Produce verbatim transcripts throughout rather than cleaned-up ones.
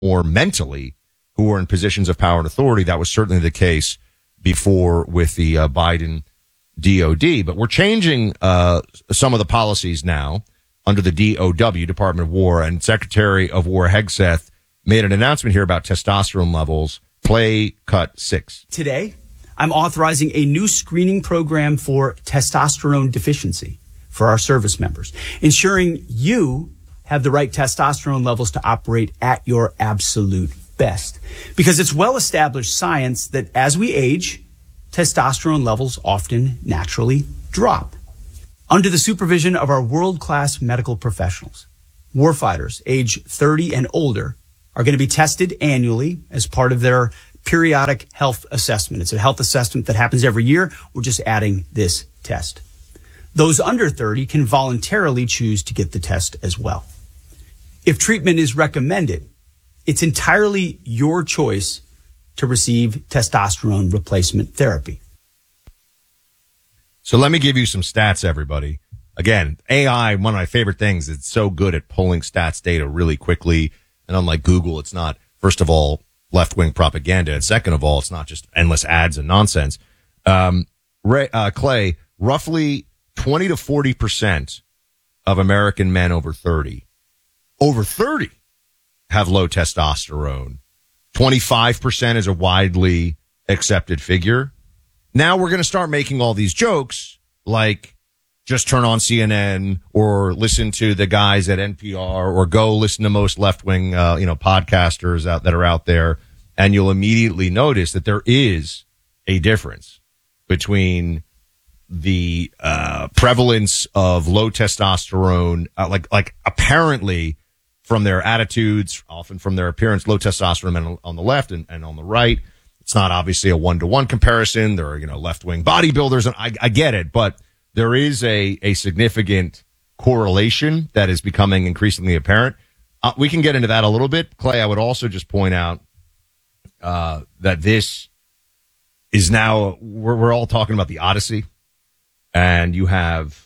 or mentally who are in positions of power and authority. That was certainly the case before with the uh, Biden D O D. But we're changing uh, some of the policies now under the D O W, Department of War, and Secretary of War Hegseth made an announcement here about testosterone levels. Play cut six. Today, I'm authorizing a new screening program for testosterone deficiency for our service members, ensuring you have the right testosterone levels to operate at your absolute best. Because it's well-established science that as we age, testosterone levels often naturally drop. Under the supervision of our world-class medical professionals, warfighters age thirty and older are going to be tested annually as part of their periodic health assessment. It's a health assessment that happens every year. We're just adding this test. Those under thirty can voluntarily choose to get the test as well. If treatment is recommended, it's entirely your choice to receive testosterone replacement therapy. So let me give you some stats, everybody. Again, A I, one of my favorite things, it's so good at pulling stats data really quickly. And unlike Google, it's not, first of all, left-wing propaganda. And second of all, it's not just endless ads and nonsense. Um, Ray, uh, Clay, roughly twenty to forty percent of American men over thirty, over thirty, have low testosterone. twenty-five percent is a widely accepted figure. Now we're going to start making all these jokes like just turn on C N N or listen to the guys at N P R or go listen to most left-wing, uh, you know, podcasters out that are out there. And you'll immediately notice that there is a difference between the, uh, prevalence of low testosterone, uh, like, like apparently from their attitudes, often from their appearance, low testosterone men on the left and, and on the right. It's not obviously a one-to-one comparison. There are, you know, left-wing bodybuilders, and I, I get it, but there is a, a significant correlation that is becoming increasingly apparent. Uh, we can get into that a little bit. Clay, I would also just point out uh, that this is now, we're, we're all talking about the Odyssey, and you have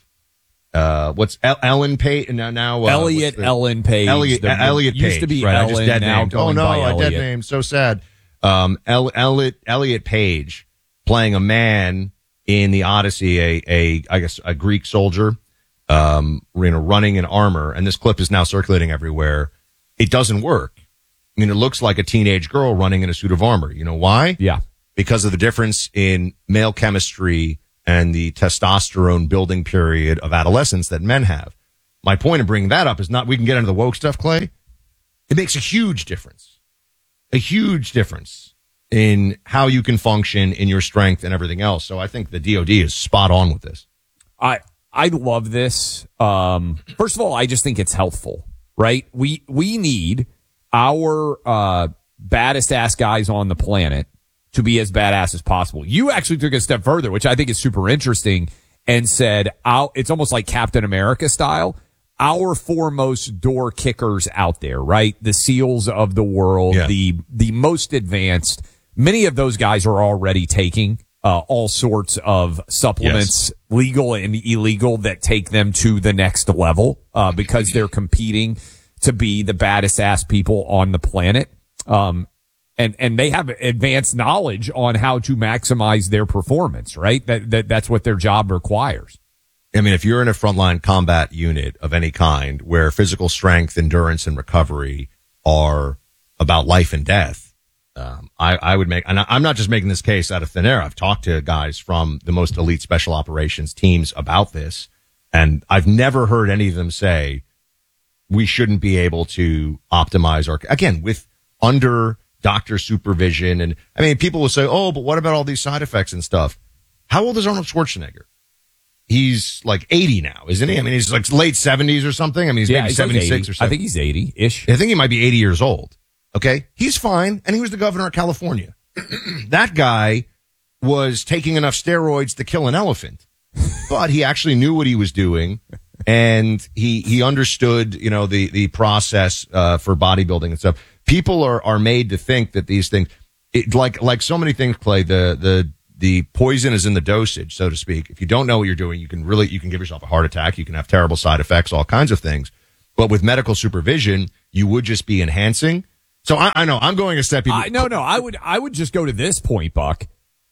uh, what's El- Ellen Page now? now uh, Elliot Ellen Page. Elliot, the, Elliot Page. Used to be right? Ellen, I just dead now named. going Oh no, by I Elliot. dead name. So sad. Um, El- Elliot, Elliot Page playing a man in the Odyssey, a, a, I guess, a Greek soldier, um, you know, running in armor. And this clip is now circulating everywhere. It doesn't work. I mean, it looks like a teenage girl running in a suit of armor. You know why? Yeah. Because of the difference in male chemistry and the testosterone building period of adolescence that men have. My point in bringing that up is not, we can get into the woke stuff, Clay. It makes a huge difference. A huge difference in how you can function, in your strength and everything else. So I think the D O D is spot on with this. I I love this. Um, first of all, I just think it's healthful, right? We we need our uh, baddest ass guys on the planet to be as badass as possible. You actually took a step further, which I think is super interesting, and said, I'll, it's almost like Captain America style. Our foremost door kickers out there, right? The SEALs of the world, yeah. the the most advanced. Many of those guys are already taking uh, all sorts of supplements, yes. legal and illegal, that take them to the next level uh, because they're competing to be the baddest ass people on the planet. Um, and and they have advanced knowledge on how to maximize their performance, right? That that that's what their job requires. I mean, if you're in a frontline combat unit of any kind where physical strength, endurance, and recovery are about life and death, um, I, I would make, and I'm not just making this case out of thin air. I've talked to guys from the most elite special operations teams about this, and I've never heard any of them say we shouldn't be able to optimize our, again, with under doctor supervision. And I mean, people will say, oh, but what about all these side effects and stuff? How old is Arnold Schwarzenegger? He's like eighty now, isn't he? I mean, he's like late seventies or something. I mean, he's yeah, maybe he's seventy-six like or something. I think he's eighty-ish. I think he might be eighty years old. Okay. He's fine. And he was the governor of California. That guy was taking enough steroids to kill an elephant, but he actually knew what he was doing. And he, he understood, you know, the, the process, uh, for bodybuilding and stuff. People are, are made to think that these things, it, like, like so many things, Clay, the, the, the poison is in the dosage, so to speak. If you don't know what you're doing, you can really, you can give yourself a heart attack. You can have terrible side effects, all kinds of things. But with medical supervision, you would just be enhancing. So I, I know I'm going a step. I, no, no, I would, I would just go to this point, Buck.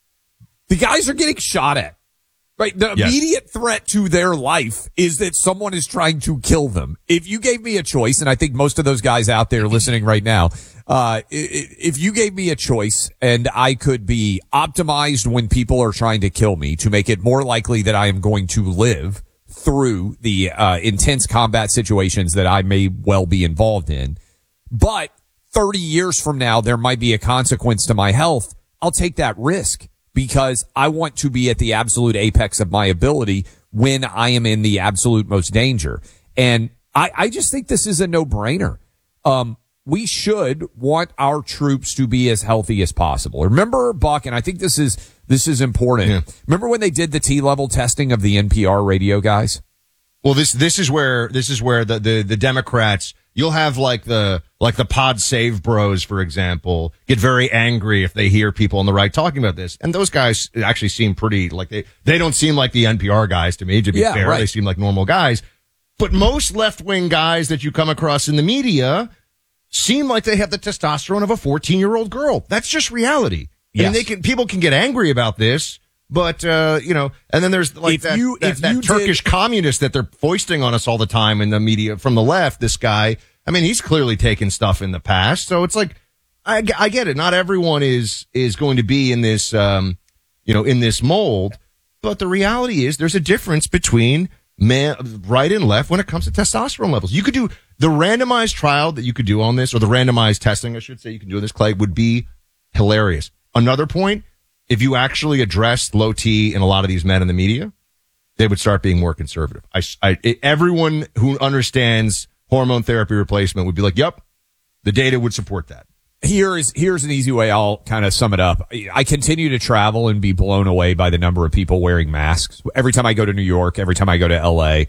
The guys are getting shot at. Right. The yes. immediate threat to their life is that someone is trying to kill them. If you gave me a choice, and I think most of those guys out there listening right now, uh, if you gave me a choice and I could be optimized when people are trying to kill me to make it more likely that I am going to live through the, uh, intense combat situations that I may well be involved in, but thirty years from now, there might be a consequence to my health, I'll take that risk. Because I want to be at the absolute apex of my ability when I am in the absolute most danger. And I, I just think this is a no-brainer. Um, we should want our troops to be as healthy as possible. Remember, Buck, and I think this is, this is important. Yeah. Remember when they did the T-level testing of the N P R radio guys? Well, this, this is where, this is where the, the, the Democrats, you'll have like the, like the pod save bros, for example, get very angry if they hear people on the right talking about this. And those guys actually seem pretty, like they, they don't seem like the N P R guys to me, to be yeah, fair. Right. They seem like normal guys. But most left-wing guys that you come across in the media seem like they have the testosterone of a fourteen-year-old girl. That's just reality. Yes. I mean, they can, people can get angry about this. But, uh, you know, and then there's like if that, you, that, if that you Turkish did, communist that they're foisting on us all the time in the media from the left, this guy. I mean, he's clearly taken stuff in the past. So it's like, I, I get it. Not everyone is, is going to be in this, um, you know, in this mold. But the reality is there's a difference between man, right and left when it comes to testosterone levels. You could do the randomized trial that you could do on this, or the randomized testing, I should say, you can do on this, Clay, would be hilarious. Another point, if you actually addressed low T in a lot of these men in the media, they would start being more conservative. I, I, everyone who understands hormone therapy replacement would be like, yep, the data would support that. Here is, here's an easy way I'll kind of sum it up. I continue to travel and be blown away by the number of people wearing masks. Every time I go to New York, every time I go to L A,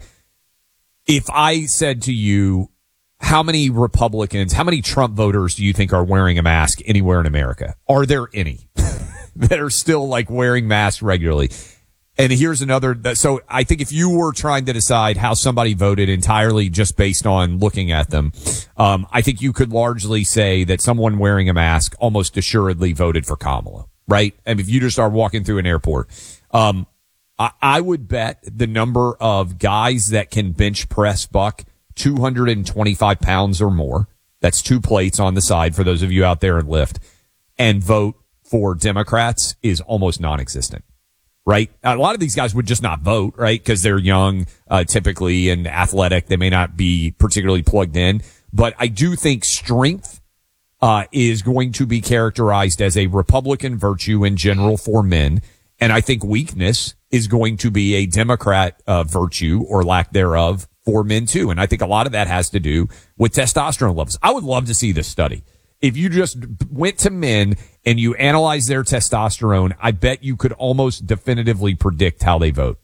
if I said to you, how many Republicans, how many Trump voters do you think are wearing a mask anywhere in America? Are there any that are still like wearing masks regularly? And here's another. So I think if you were trying to decide how somebody voted entirely just based on looking at them, um, I think you could largely say that someone wearing a mask almost assuredly voted for Kamala, right? And if you just are walking through an airport, um, I, I would bet the number of guys that can bench press, Buck, two hundred twenty-five pounds or more. That's two plates on the side for those of you out there in lift, and vote for Democrats is almost non-existent. Right? A lot of these guys would just not vote, right? Because they're young, uh, typically, and athletic. They may not be particularly plugged in. But I do think strength, uh, is going to be characterized as a Republican virtue in general for men. And I think weakness is going to be a Democrat, uh, virtue or lack thereof for men too. And I think a lot of that has to do with testosterone levels. I would love to see this study. If you just went to men and you analyzed their testosterone, I bet you could almost definitively predict how they vote.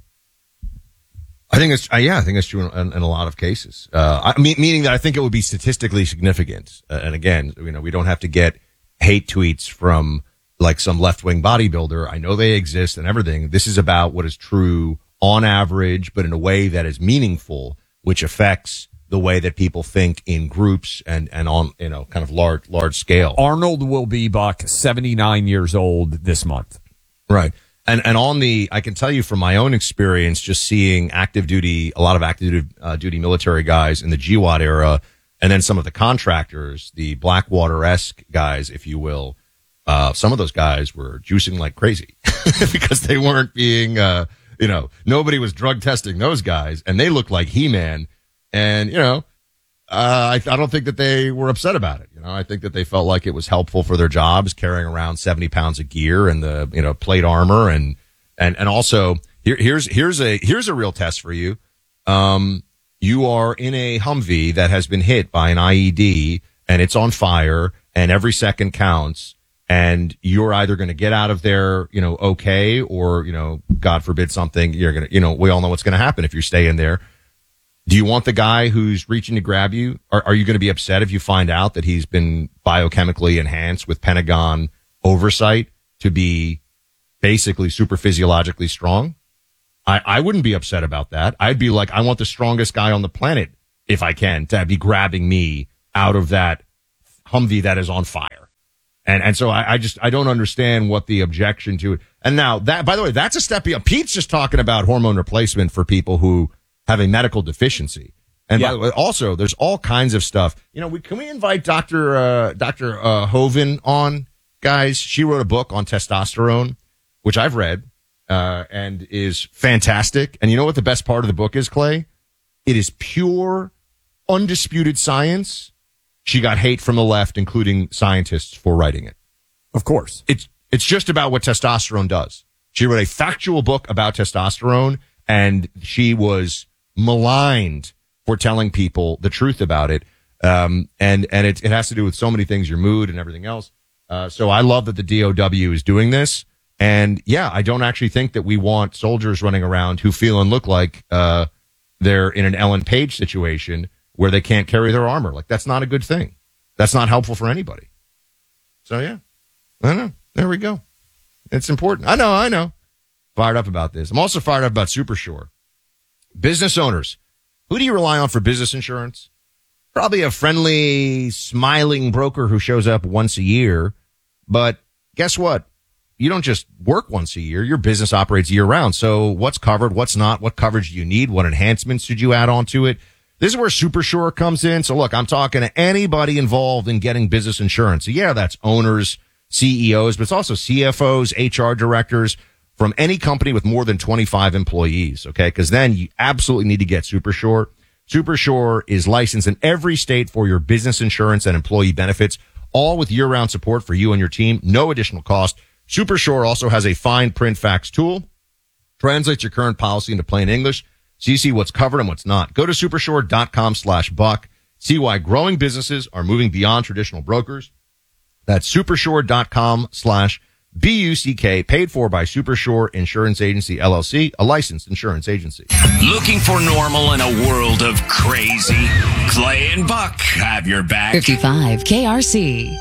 I think it's, uh, yeah, I think it's true in, in a lot of cases. Uh, I mean, meaning that I think it would be statistically significant. Uh, and again, you know, we don't have to get hate tweets from like some left-wing bodybuilder. I know they exist and everything. This is about what is true on average, but in a way that is meaningful, which affects the way that people think in groups and, and on, you know, kind of large, large scale. Arnold will be, Buck, seventy-nine years old this month. Right. And, and on the, I can tell you from my own experience, just seeing active duty, a lot of active duty, uh, duty military guys in the G WAT era, and then some of the contractors, the Blackwater-esque guys, if you will, uh, some of those guys were juicing like crazy because they weren't being, uh, you know, nobody was drug testing those guys, and they looked like He-Man. And, you know, uh, I, I don't think that they were upset about it. You know, I think that they felt like it was helpful for their jobs, carrying around seventy pounds of gear and the, you know, plate armor. And, and, and also here, here's, here's a, here's a real test for you. Um, you are in a Humvee that has been hit by an I E D and it's on fire and every second counts. And you're either going to get out of there, you know, okay, or, you know, God forbid something, you're going to, you know, we all know what's going to happen if you stay in there. Do you want the guy who's reaching to grab you? Are, are you going to be upset if you find out that he's been biochemically enhanced with Pentagon oversight to be basically super physiologically strong? I, I wouldn't be upset about that. I'd be like, I want the strongest guy on the planet, if I can, to be grabbing me out of that Humvee that is on fire. And and so I, I just I don't understand what the objection to it. And now that, by the way, that's a step beyond. Pete's just talking about hormone replacement for people who have a medical deficiency. And yeah. by the way, also there's all kinds of stuff. You know, we can we invite Doctor Uh, Doctor Uh, Hoven on, guys? She wrote a book on testosterone, which I've read, uh, and is fantastic. And you know what the best part of the book is, Clay? It is pure, undisputed science. She got hate from the left, including scientists, for writing it. Of course. It's it's just about what testosterone does. She wrote a factual book about testosterone, and she was maligned for telling people the truth about it. Um, and and it, it has to do with so many things, your mood and everything else. Uh, so I love that the D O W is doing this. And, yeah, I don't actually think that we want soldiers running around who feel and look like uh, they're in an Ellen Page situation where they can't carry their armor. Like, that's not a good thing. That's not helpful for anybody. So, yeah, I don't know. There we go. It's important. I know, I know. Fired up about this. I'm also fired up about Supershore. Business owners, who do you rely on for business insurance? Probably a friendly, smiling broker who shows up once a year. But guess what? You don't just work once a year. Your business operates year round. So what's covered? What's not? What coverage do you need? What enhancements should you add on to it? This is where Supershore comes in. So look, I'm talking to anybody involved in getting business insurance. So yeah, that's owners, C E Os, but it's also C F Os, H R directors from any company with more than twenty-five employees. Okay. Cause then you absolutely need to get Supershore. Supershore is licensed in every state for your business insurance and employee benefits, all with year round support for you and your team. No additional cost. Supershore also has a fine print fax tool, translates your current policy into plain English, so you see what's covered and what's not. Go to supershore.com slash buck. See why growing businesses are moving beyond traditional brokers. That's supershore.com slash B U C K, paid for by Supershore Insurance Agency, L L C, a licensed insurance agency. Looking for normal in a world of crazy? Clay and Buck have your back. fifty-five K R C.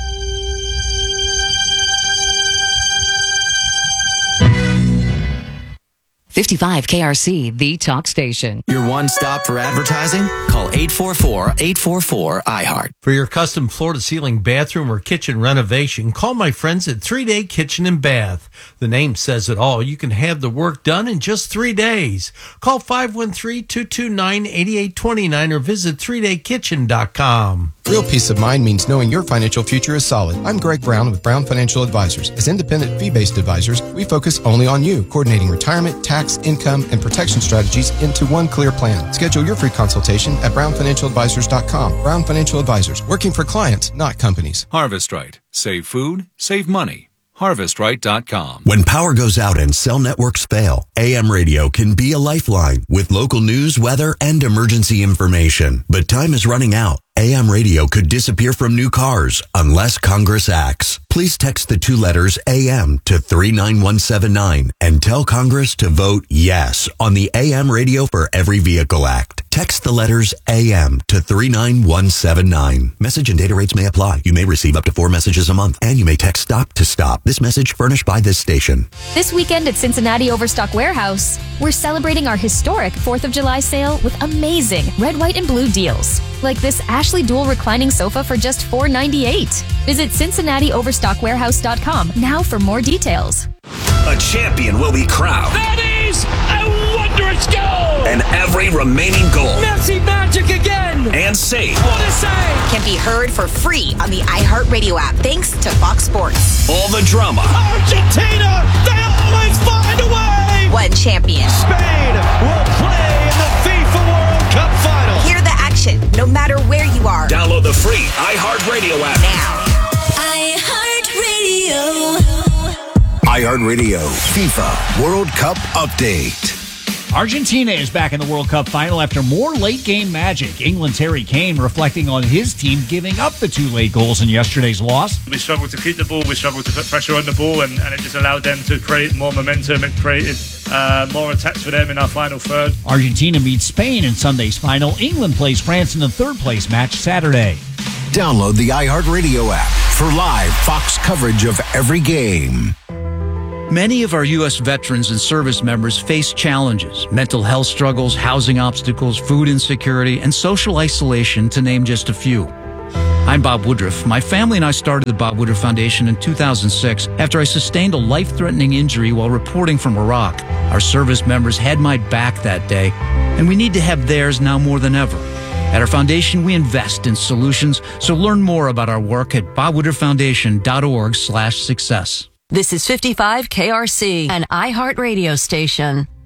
fifty-five K R C, the talk station. Your one stop for advertising? Call eight four four, eight four four, I heart. For your custom floor-to-ceiling bathroom or kitchen renovation, call my friends at three day Kitchen and Bath. The name says it all. You can have the work done in just three days. Call five one three, two two nine, eight eight two nine or visit three day kitchen dot com. Real peace of mind means knowing your financial future is solid. I'm Greg Brown with Brown Financial Advisors. As independent fee-based advisors, we focus only on you, coordinating retirement, tax, income, and protection strategies into one clear plan. Schedule your free consultation at brown financial advisors dot com. Brown Financial Advisors, working for clients, not companies. Harvest Right. Save food, save money. harvest right dot com. When power goes out and cell networks fail, A M radio can be a lifeline with local news, weather, and emergency information. But time is running out. A M radio could disappear from new cars unless Congress acts. Please text the two letters A M to three nine one seven nine and tell Congress to vote yes on the A M Radio for Every Vehicle Act. Text the letters A M to three nine one seven nine. Message and data rates may apply. You may receive up to four messages a month, and you may text STOP to STOP. This message furnished by this station. This weekend at Cincinnati Overstock Warehouse, we're celebrating our historic fourth of July sale with amazing red, white, and blue deals. Like this Ashley Dual reclining sofa for just four ninety-eight. Visit cincinnati overstock warehouse dot com now for more details. A champion will be crowned. That is a wondrous goal! And every remaining goal. Messi magic again! And save. What a save! Can be heard for free on the iHeartRadio app thanks to Fox Sports. All the drama. Argentina! They always find a way! One champion. Spain will play in the FIFA World Cup final. Hear the action no matter where you are. Download the free iHeartRadio app now. iHeartRadio. iHeartRadio FIFA World Cup update. Argentina is back in the World Cup final after more late-game magic. England's Harry Kane reflecting on his team giving up the two late goals in yesterday's loss. We struggled to keep the ball, we struggled to put pressure on the ball, and, and it just allowed them to create more momentum. It created uh, more attacks for them in our final third. Argentina meets Spain in Sunday's final. England plays France in the third-place match Saturday. Download the iHeartRadio app for live Fox coverage of every game. Many of our U S veterans and service members face challenges, mental health struggles, housing obstacles, food insecurity, and social isolation, to name just a few. I'm Bob Woodruff. My family and I started the Bob Woodruff Foundation in two thousand six after I sustained a life-threatening injury while reporting from Iraq. Our service members had my back that day, and we need to have theirs now more than ever. At our foundation, we invest in solutions, so learn more about our work at bob woodruff foundation dot org slash success. This is fifty-five K R C, an iHeart radio station.